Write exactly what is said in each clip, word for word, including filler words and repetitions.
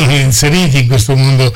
inseriti in questo mondo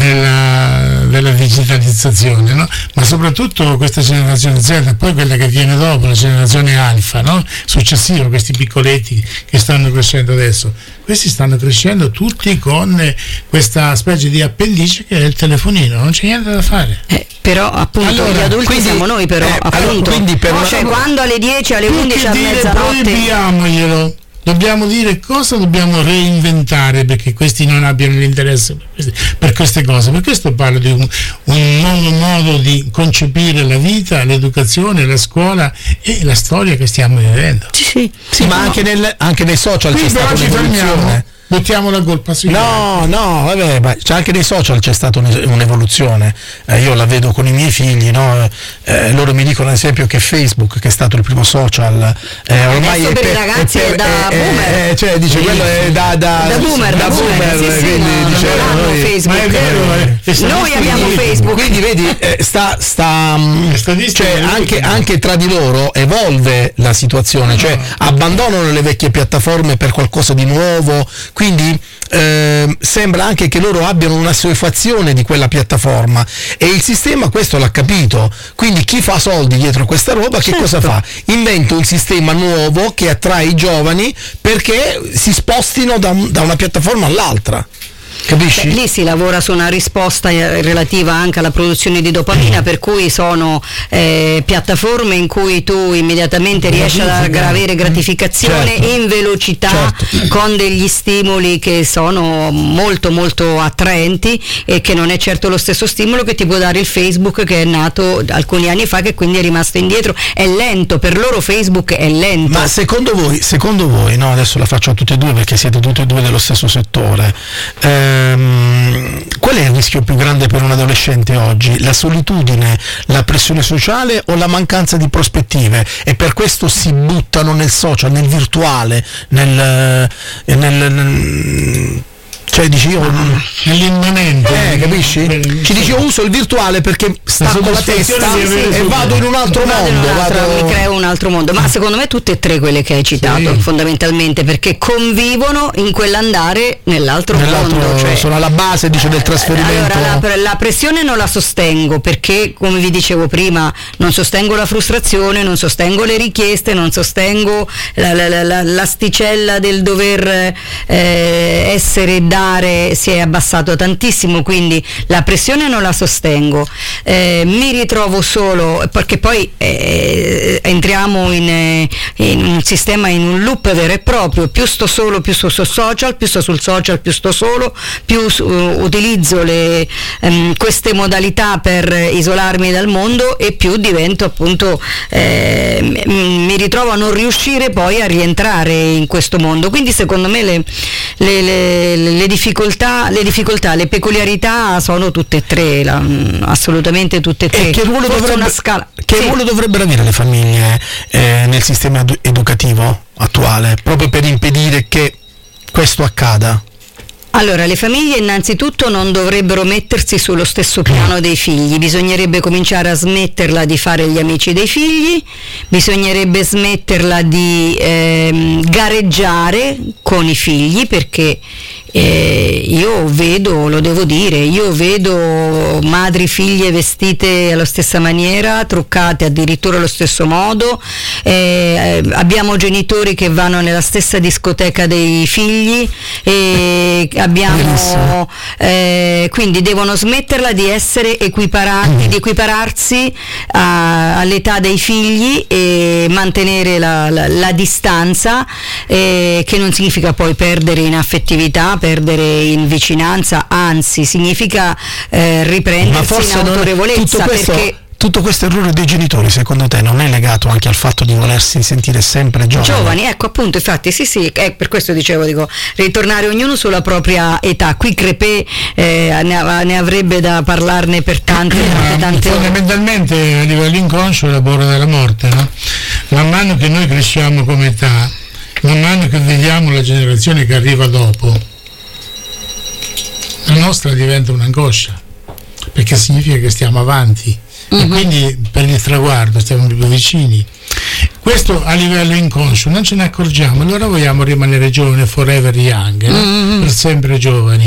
della, della digitalizzazione, no? Ma soprattutto questa generazione Z, poi quella che viene dopo, la generazione alfa, no? Successiva, questi piccoletti che stanno crescendo adesso, questi stanno crescendo tutti con questa specie di appendice che è il telefonino, non c'è niente da fare. Eh, però appunto allora, gli adulti quindi, siamo noi però, eh, appunto, quindi per no, cioè, quando alle dieci, alle undici, a mezzanotte proibiamoglielo. Dobbiamo dire cosa dobbiamo reinventare perché questi non abbiano l'interesse per queste, per queste cose. Per questo parlo di un, un nuovo modo di concepire la vita, l'educazione, la scuola e la storia che stiamo vivendo. Sì, sì, sì ma no. anche, nel, anche nei social Qui c'è stata un'evoluzione. Buttiamo la colpa sui No, no, vabbè, ma c'è anche nei social c'è stata un'evoluzione. Eh, io la vedo con i miei figli, no? Eh, loro mi dicono ad esempio che Facebook, che è stato il primo social, eh, ormai adesso è per per, i ragazzi è, è da è, boomer. È, cioè dice quello è da, da, da boomer, da da boomer, boomer sì, sì, quindi no, dice, non hanno noi, Facebook. Ma è vero, eh. Noi abbiamo Facebook. Quindi vedi, eh, sta, sta cioè anche, anche tra di loro evolve la situazione, cioè no. abbandonano le vecchie piattaforme per qualcosa di nuovo, quindi Eh, sembra anche che loro abbiano una assuefazione di quella piattaforma e il sistema questo l'ha capito, quindi chi fa soldi dietro questa roba che certo. cosa fa? Inventa un sistema nuovo che attrae i giovani perché si spostino da, un, da una piattaforma all'altra. Capisci? Beh, lì si lavora su una risposta relativa anche alla produzione di dopamina, per cui sono eh, piattaforme in cui tu immediatamente riesci ad avere gratificazione certo. in velocità certo. con degli stimoli che sono molto molto attraenti e che non è certo lo stesso stimolo che ti può dare il Facebook, che è nato alcuni anni fa, che quindi è rimasto indietro. È lento, per loro Facebook è lento. Ma secondo voi, secondo voi, no, adesso la faccio a tutte e due perché siete tutte e due dello stesso settore, eh, qual è il rischio più grande per un adolescente oggi? La solitudine, la pressione sociale o la mancanza di prospettive? E per questo si buttano nel social, nel virtuale, nel, nel, nel cioè dici io nell'immanente eh, capisci? Ci dici io uso il virtuale perché stacco la testa sì, sì, e vado in un altro vado mondo in un altro, vado... mi creo un altro mondo, ma secondo me tutte e tre quelle che hai citato sì. fondamentalmente perché convivono in quell'andare nell'altro, nell'altro mondo, cioè, sono alla base dice del trasferimento. Allora la, la pressione non la sostengo perché, come vi dicevo prima, non sostengo la frustrazione, non sostengo le richieste, non sostengo la, la, la, la, l'asticella del dover eh, essere da si è abbassato tantissimo, quindi la pressione non la sostengo, eh, mi ritrovo solo perché poi eh, entriamo in, in un sistema, in un loop vero e proprio, più sto solo più sto sul social, più sto sul social più sto solo, più uh, utilizzo le, um, queste modalità per isolarmi dal mondo e più divento appunto eh, mi ritrovo a non riuscire poi a rientrare in questo mondo, quindi secondo me le, le, le, le difficoltà, le difficoltà, le peculiarità sono tutte e tre, la, assolutamente tutte e tre. E che ruolo, dovrebbe, una scala. Che sì. ruolo dovrebbero avere le famiglie eh, nel sistema edu- educativo attuale, proprio per impedire che questo accada? Allora, le famiglie innanzitutto non dovrebbero mettersi sullo stesso piano dei figli, bisognerebbe cominciare a smetterla di fare gli amici dei figli, bisognerebbe smetterla di ehm, gareggiare con i figli, perché eh, io vedo, lo devo dire, io vedo madri figlie vestite alla stessa maniera, truccate addirittura allo stesso modo, eh, abbiamo genitori che vanno nella stessa discoteca dei figli e abbiamo eh, quindi devono smetterla di essere equiparati, di equipararsi a, all'età dei figli e mantenere la, la, la distanza, eh, che non significa poi perdere in affettività, perdere in vicinanza, anzi significa eh, riprendersi in autorevolezza, questo... perché tutto questo errore dei genitori, secondo te, non è legato anche al fatto di volersi sentire sempre giovani? Giovani, ecco, appunto, infatti, sì, sì, è per questo dicevo, dico, ritornare ognuno sulla propria età. Qui Crepè eh, ne, ne avrebbe da parlarne per tante, tante, tante ore. Fondamentalmente a livello inconscio è la paura della morte, no? Man mano che noi cresciamo come età, man mano che vediamo la generazione che arriva dopo, la nostra diventa un'angoscia, perché significa che stiamo avanti. Uh-huh. E quindi per il traguardo stiamo più vicini. Questo a livello inconscio non ce ne accorgiamo, allora vogliamo rimanere giovani, forever young, eh? uh-huh. per sempre giovani.